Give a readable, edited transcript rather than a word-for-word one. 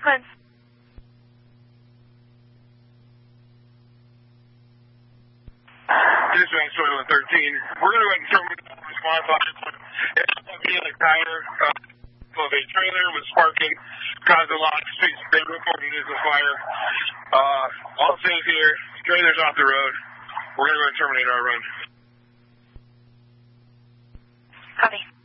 sequence. Dispatch 2113. We're going to go ahead and terminate the response on this one. It's a tire of a trailer was sparking, caused a lot of streets. They reported it as a fire. All safe here. Trailer's off the road. We're going to go ahead and terminate our run. Copy.